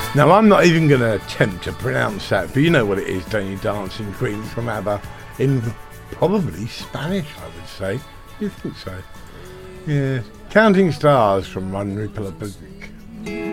Now, I'm not even going to attempt to pronounce that, but you know what it is, don't you? Dancing Queen from ABBA in probably Spanish, I would say. You think so? Yeah. Counting Stars from One Ripple of Music.